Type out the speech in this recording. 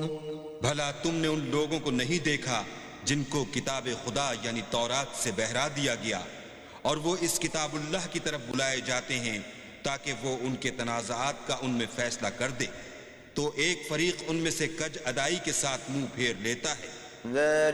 भला तुमने उन लोगों को नहीं देखा जिनको किताब खुदा यानी तौरात से बहरा दिया गया और वो इस किताबुल्लाह की तरफ बुलाए जाते हैं ताकि वो उनके तनाज़ात का उनमें फैसला कर दे, तो एक फरीक उनमें से कज अदाई के साथ मुंह फेर लेता है।